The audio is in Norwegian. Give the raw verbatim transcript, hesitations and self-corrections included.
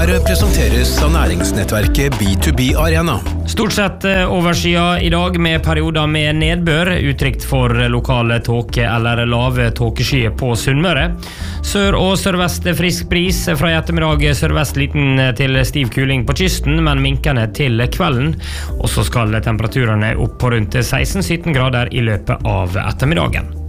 Her presenteres av næringsnettverket B to B Arena. Stort sett overskya i dag med perioder med nedbør, utrygt for lokale tåke eller lave tåkeskyer på Sunnmøre. Sør- og sørvest frisk bris, fra i ettermiddag sørvest liten til stiv kuling på kysten, men minkende til kvelden. Og så skal temperaturene opp på rundt seksten sytten grader i løpet av ettermiddagen.